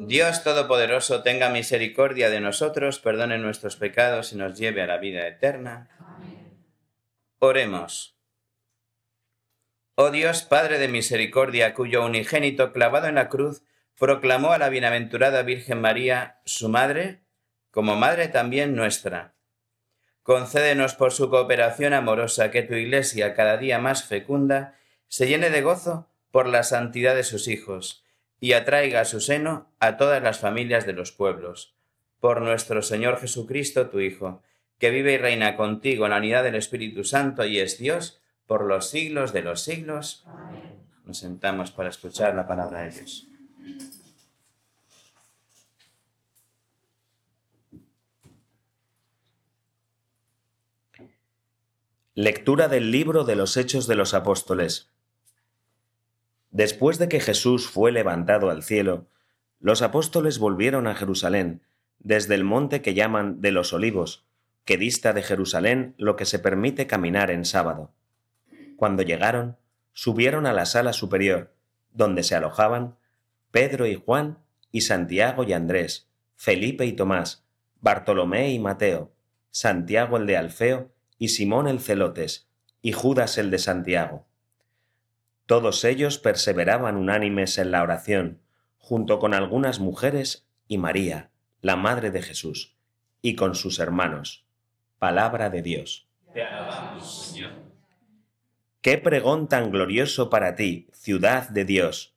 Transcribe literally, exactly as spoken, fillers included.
Dios Todopoderoso tenga misericordia de nosotros, perdone nuestros pecados y nos lleve a la vida eterna. Amén. Oremos. Oh Dios, Padre de misericordia, cuyo unigénito clavado en la cruz proclamó a la bienaventurada Virgen María, su madre, como madre también nuestra. Concédenos por su cooperación amorosa que tu Iglesia, cada día más fecunda, se llene de gozo por la santidad de sus hijos y atraiga a su seno a todas las familias de los pueblos. Por nuestro Señor Jesucristo, tu Hijo, que vive y reina contigo en la unidad del Espíritu Santo y es Dios por los siglos de los siglos. Amén. Nos sentamos para escuchar la palabra de Dios. Lectura del libro de los Hechos de los Apóstoles. Después de que Jesús fue levantado al cielo, los apóstoles volvieron a Jerusalén, desde el monte que llaman de los Olivos, que dista de Jerusalén lo que se permite caminar en sábado. Cuando llegaron, subieron a la sala superior, donde se alojaban Pedro y Juan y Santiago y Andrés, Felipe y Tomás, Bartolomé y Mateo, Santiago el de Alfeo y Simón el Celotes, y Judas el de Santiago. Todos ellos perseveraban unánimes en la oración, junto con algunas mujeres y María, la madre de Jesús, y con sus hermanos. Palabra de Dios. Te alabamos, Señor. ¡Qué pregón tan glorioso para ti, ciudad de Dios!